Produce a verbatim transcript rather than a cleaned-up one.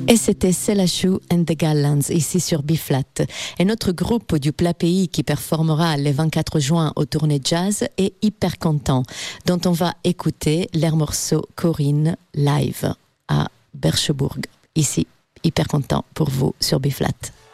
Et c'était Selachou and the Gallants, ici sur B-Flat. Et notre groupe du Plat Pays qui performera le vingt-quatre juin au Tournée Jazz est Hyper Content, dont on va écouter leur morceau Corinne live à Berchebourg. Ici, Hyper Content pour vous sur B-Flat.